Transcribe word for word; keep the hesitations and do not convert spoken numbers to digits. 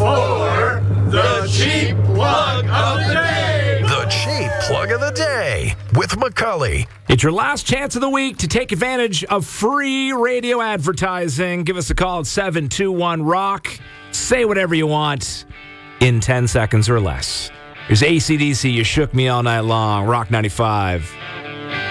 for the cheap plug of the day. The cheap plug of the day with McCully. It's your last chance of the week to take advantage of free radio advertising. Give us a call at seven two one rock. Say whatever you want in ten seconds or less. Here's A C D C, You Shook Me All Night Long, Rock ninety-five.